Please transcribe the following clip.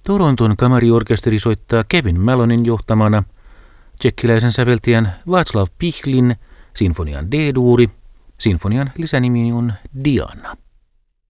Toronton kamariorkesteri soittaa Kevin Mallonin johtamana tsekkiläisen säveltäjän Václav Pichlin sinfonian D-duuri. Sinfonian lisänimi on Diana.